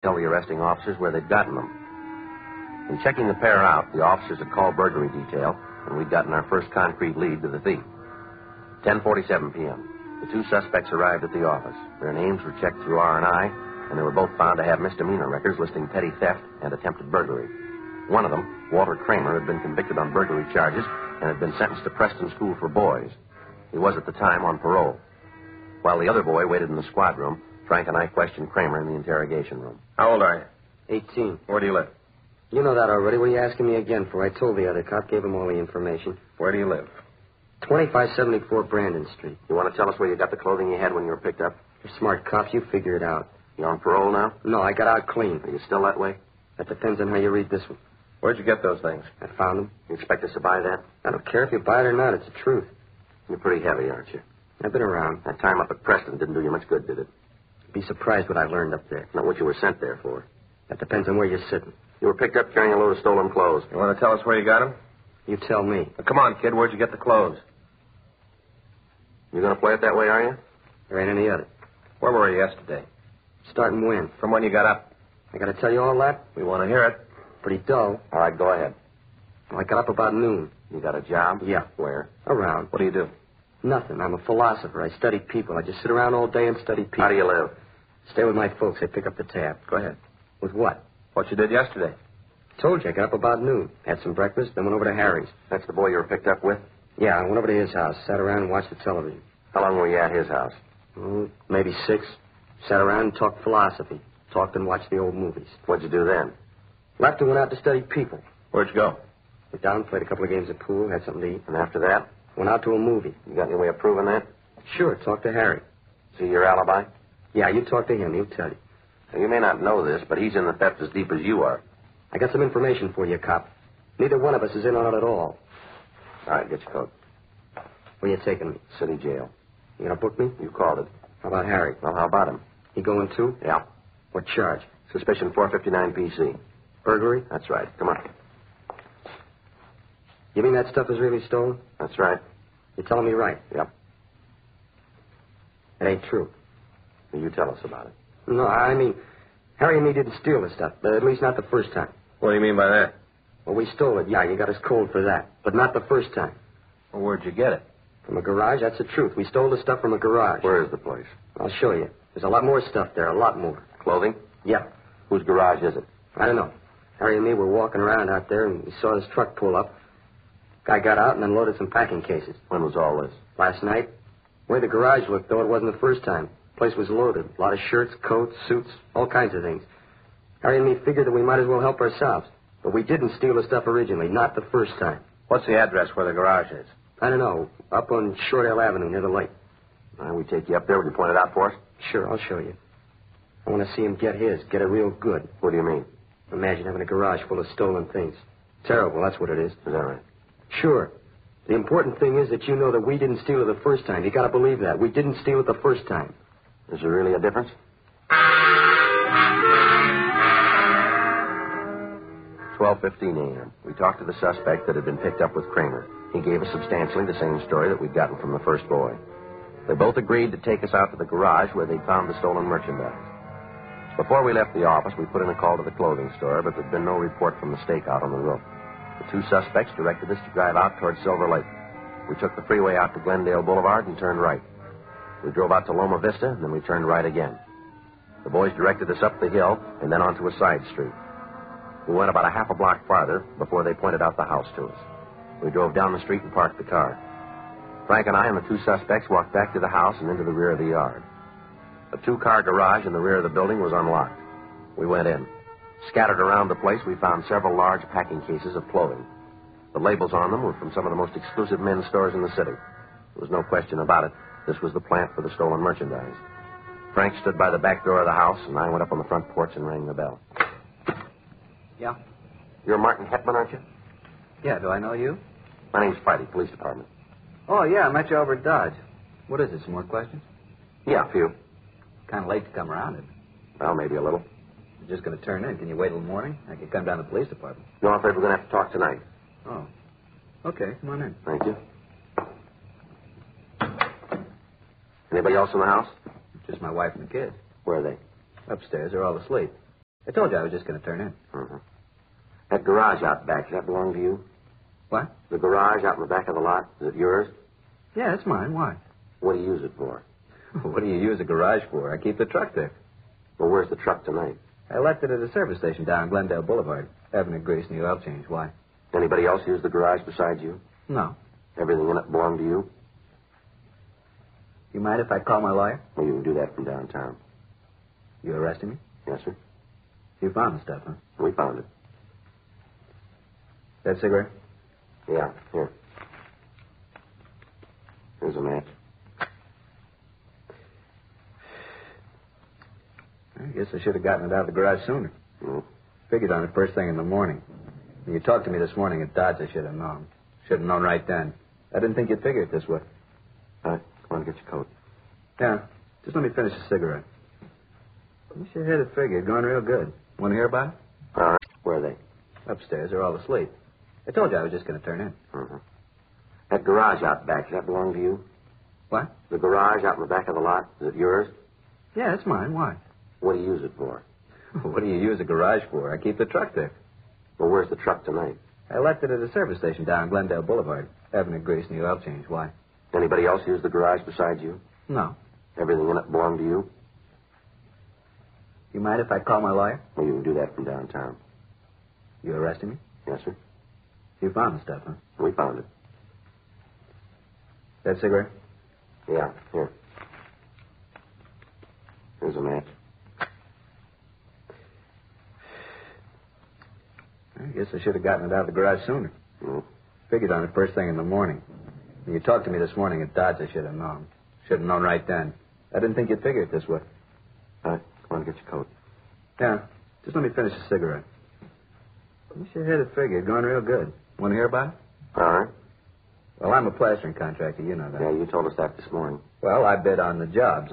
tell the arresting officers where they'd gotten them. In checking the pair out, the officers had called burglary detail, and we'd gotten our first concrete lead to the thief. 10:47 p.m. The two suspects arrived at the office. Their names were checked through R&I, and they were both found to have misdemeanor records listing petty theft and attempted burglary. One of them, Walter Kramer, had been convicted on burglary charges and had been sentenced to Preston School for Boys. He was at the time on parole. While the other boy waited in the squad room, Frank and I questioned Kramer in the interrogation room. How old are you? 18. Where do you live? You know that already. What are you asking me again for? I told the other cop, gave him all the information. Where do you live? 2574 Brandon Street. You want to tell us where you got the clothing you had when you were picked up? You're smart cops. You figure it out. You on parole now? No, I got out clean. Are you still that way? That depends on how you read this one. Where'd you get those things? I found them. You expect us to buy that? I don't care if you buy it or not. It's the truth. You're pretty heavy, aren't you? I've been around. That time up at Preston didn't do you much good, did it? Be surprised what I learned up there. Not what you were sent there for. That depends on where you're sitting. You were picked up carrying a load of stolen clothes. You want to tell us where you got them? You tell me. Well, come on, kid. Where'd you get the clothes? You going to play it that way, are you? There ain't any other. Where were you yesterday? Starting when? From when you got up? I got to tell you all that? We want to hear it. Pretty dull. All right, go ahead. Well, I got up about noon. You got a job? Yeah. Where? Around. What do you do? Nothing. I'm a philosopher. I study people. I just sit around all day and study people. How do you live? Stay with my folks. They pick up the tab. Go ahead. With what? What you did yesterday. Told you. I got up about noon. Had some breakfast, then went over to Harry's. That's the boy you were picked up with? Yeah, I went over to his house. Sat around and watched the television. How long were you at his house? Maybe 6. Sat around and talked philosophy. Talked and watched the old movies. What'd you do then? Left and went out to study people. Where'd you go? Went down, played a couple of games of pool, had something to eat. And after that? Went out to a movie. You got any way of proving that? Sure, talked to Harry. See your alibi? Yeah, you talk to him. He'll tell you. Now, you may not know this, but he's in the theft as deep as you are. I got some information for you, cop. Neither one of us is in on it at all. All right, get your coat. Where you taking me? City jail. You gonna book me? You called it. How about Harry? Well, how about him? He going too? Yeah. What charge? Suspicion 459 PC. Burglary? That's right. Come on. You mean that stuff is really stolen? That's right. You're telling me right? Yep. It ain't true. You tell us about it. No, I mean, Harry and me didn't steal the stuff, at least not the first time. What do you mean by that? Well, we stole it, yeah, you got us cold for that. But not the first time. Well, where'd you get it? From a garage? That's the truth. We stole the stuff from a garage. Where is the place? I'll show you. There's a lot more stuff there, a lot more. Clothing? Yeah. Whose garage is it? I don't know. Harry and me were walking around out there, and we saw this truck pull up. Guy got out and unloaded some packing cases. When was all this? Last night. The way the garage looked, though, it wasn't the first time. The place was loaded. A lot of shirts, coats, suits, all kinds of things. Harry and me figured that we might as well help ourselves. But we didn't steal the stuff originally, not the first time. What's the address where the garage is? I don't know. Up on Shortdale Avenue near the lake. We take you up there. Will you point it out for us? Sure, I'll show you. I want to see him get his, get it real good. What do you mean? Imagine having a garage full of stolen things. Terrible, that's what it is. Is that right? Sure. The important thing is that you know that we didn't steal it the first time. You got to believe that. We didn't steal it the first time. Is there really a difference? 12:15 a.m. We talked to the suspect that had been picked up with Kramer. He gave us substantially the same story that we'd gotten from the first boy. They both agreed to take us out to the garage where they'd found the stolen merchandise. Before we left the office, we put in a call to the clothing store, but there'd been no report from the stakeout on the roof. The two suspects directed us to drive out toward Silver Lake. We took the freeway out to Glendale Boulevard and turned right. We drove out to Loma Vista, and then we turned right again. The boys directed us up the hill and then onto a side street. We went about a half a block farther before they pointed out the house to us. We drove down the street and parked the car. Frank and I and the two suspects walked back to the house and into the rear of the yard. A two-car garage in the rear of the building was unlocked. We went in. Scattered around the place, we found several large packing cases of clothing. The labels on them were from some of the most exclusive men's stores in the city. There was no question about it. This was the plant for the stolen merchandise. Frank stood by the back door of the house, and I went up on the front porch and rang the bell. Yeah? You're Martin Hetman, aren't you? Yeah, do I know you? My name's Friday, police department. Oh, yeah, I met you over at Dodge. What is it, some more questions? Yeah, a few. Kind of late to come around it. Well, maybe a little. You're just going to turn in. Can you wait till morning? I could come down to the police department. No, I'm afraid we're going to have to talk tonight. Oh. Okay, come on in. Thank you. Anybody else in the house? Just my wife and the kids. Where are they? Upstairs, they're all asleep. I told you I was just going to turn in. Mm-hmm. That garage out back, does that belong to you? What? The garage out in the back of the lot, is it yours? Yeah, it's mine. Why? What do you use it for? What do you use a garage for? I keep the truck there. Well, where's the truck tonight? I left it at a service station down Glendale Boulevard. Having a grease new oil change. Why? Anybody else use the garage besides you? No. Everything in it belong to you? You mind if I call my lawyer? Well, you can do that from downtown. You arresting me? Yes, sir. You found the stuff, huh? We found it. That cigarette? Yeah, here. Here's a match. I guess I should have gotten it out of the garage sooner. Mm. Figured on it first thing in the morning. When you talked to me this morning at Dodge, I should have known. Should have known right then. I didn't think you'd figure it this way. All right, come on, get your coat. Yeah, just let me finish the cigarette. You sure had it figured. Going real good. Want to hear about it? All right. Where are they? Upstairs. They're all asleep. I told you I was just going to turn in. Mm-hmm. That garage out back, does that belong to you? What? The garage out in the back of the lot, is it yours? Yeah, it's mine. Why? What do you use it for? What do you use a garage for? I keep the truck there. Well, where's the truck tonight? I left it at a service station down Glendale Boulevard. Having a grease new oil change. Why? Anybody else use the garage besides you? No. Everything in it belong to you? You mind if I call my lawyer? Well, you can do that from downtown. You arresting me? Yes, sir. You found the stuff, huh? We found it. That cigarette? Yeah, here. Here's a match. I guess I should have gotten it out of the garage sooner. Mm. Figured on it first thing in the morning. When you talked to me this morning at Dodge, I should have known. Should have known right then. I didn't think you'd figure it this way. All right, come on, get your coat. Yeah, just let me finish the cigarette. You sure had it figured. Going real good. Want to hear about it? All right. Well, I'm a plastering contractor. You know that. Yeah, you told us that this morning. Well, I bid on the jobs.